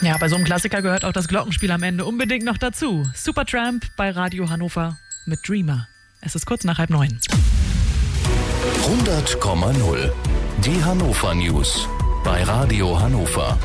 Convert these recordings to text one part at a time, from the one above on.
Ja, bei so einem Klassiker gehört auch das Glockenspiel am Ende unbedingt noch dazu. Supertramp bei Radio Hannover mit Dreamer. Es ist kurz nach 8:30. 100,0. Die Hannover News bei Radio Hannover.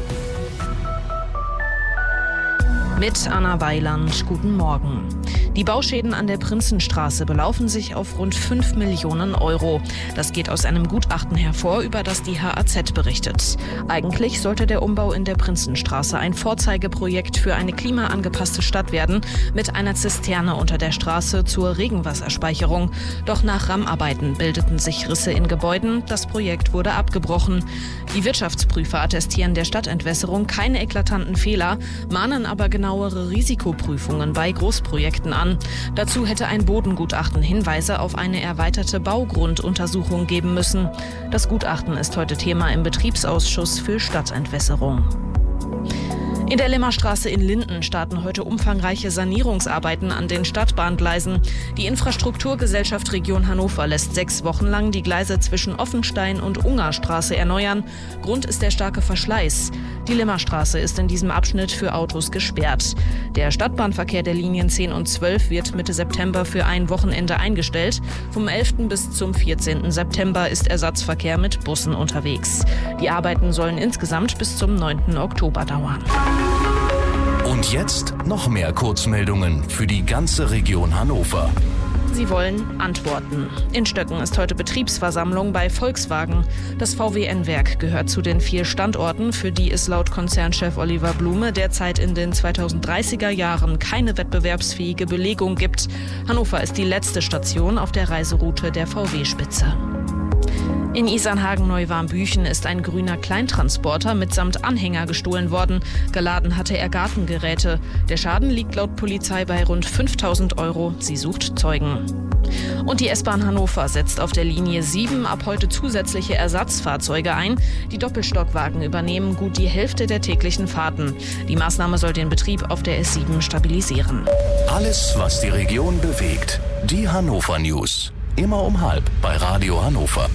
Mit Anna Weiland, guten Morgen. Die Bauschäden an der Prinzenstraße belaufen sich auf rund 5 Millionen Euro. Das geht aus einem Gutachten hervor, über das die HAZ berichtet. Eigentlich sollte der Umbau in der Prinzenstraße ein Vorzeigeprojekt für eine klimaangepasste Stadt werden, mit einer Zisterne unter der Straße zur Regenwasserspeicherung. Doch nach Rammarbeiten bildeten sich Risse in Gebäuden. Das Projekt wurde abgebrochen. Die Wirtschaftsprüfer attestieren der Stadtentwässerung keine eklatanten Fehler, mahnen aber genauere Risikoprüfungen bei Großprojekten an. Dazu hätte ein Bodengutachten Hinweise auf eine erweiterte Baugrunduntersuchung geben müssen. Das Gutachten ist heute Thema im Betriebsausschuss für Stadtentwässerung. In der Limmerstraße in Linden starten heute umfangreiche Sanierungsarbeiten an den Stadtbahngleisen. Die Infrastrukturgesellschaft Region Hannover lässt 6 Wochen lang die Gleise zwischen Offenstein und Ungarstraße erneuern. Grund ist der starke Verschleiß. Die Limmerstraße ist in diesem Abschnitt für Autos gesperrt. Der Stadtbahnverkehr der Linien 10 und 12 wird Mitte September für ein Wochenende eingestellt. Vom 11. bis zum 14. September ist Ersatzverkehr mit Bussen unterwegs. Die Arbeiten sollen insgesamt bis zum 9. Oktober dauern. Und jetzt noch mehr Kurzmeldungen für die ganze Region Hannover. Sie wollen Antworten. In Stöcken ist heute Betriebsversammlung bei Volkswagen. Das VW-Werk gehört zu den 4 Standorten, für die es laut Konzernchef Oliver Blume derzeit in den 2030er Jahren keine wettbewerbsfähige Belegung gibt. Hannover ist die letzte Station auf der Reiseroute der VW-Spitze. In Isernhagen-Neuwarmbüchen ist ein grüner Kleintransporter mitsamt Anhänger gestohlen worden. Geladen hatte er Gartengeräte. Der Schaden liegt laut Polizei bei rund 5.000 Euro. Sie sucht Zeugen. Und die S-Bahn Hannover setzt auf der Linie 7 ab heute zusätzliche Ersatzfahrzeuge ein. Die Doppelstockwagen übernehmen gut die Hälfte der täglichen Fahrten. Die Maßnahme soll den Betrieb auf der S7 stabilisieren. Alles, was die Region bewegt. Die Hannover News. Immer um 12:30 bei Radio Hannover.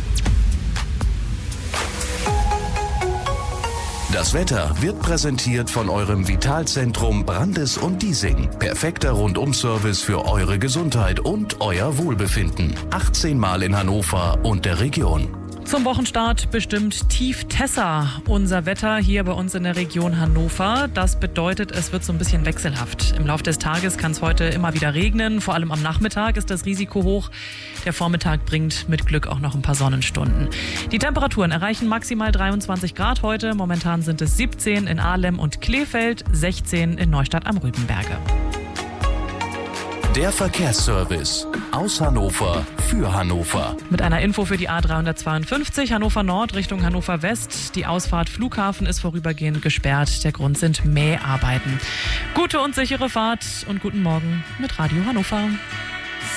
Das Wetter wird präsentiert von eurem Vitalzentrum Brandes und Diesing. Perfekter Rundum-Service für eure Gesundheit und euer Wohlbefinden. 18 Mal in Hannover und der Region. Zum Wochenstart bestimmt tief Tessa unser Wetter hier bei uns in der Region Hannover. Das bedeutet, es wird so ein bisschen wechselhaft. Im Laufe des Tages kann es heute immer wieder regnen. Vor allem am Nachmittag ist das Risiko hoch. Der Vormittag bringt mit Glück auch noch ein paar Sonnenstunden. Die Temperaturen erreichen maximal 23 Grad heute. Momentan sind es 17 in Ahlem und Kleefeld, 16 in Neustadt am Rübenberge. Der Verkehrsservice aus Hannover für Hannover. Mit einer Info für die A352 Hannover Nord Richtung Hannover West. Die Ausfahrt Flughafen ist vorübergehend gesperrt. Der Grund sind Mäharbeiten. Gute und sichere Fahrt und guten Morgen mit Radio Hannover.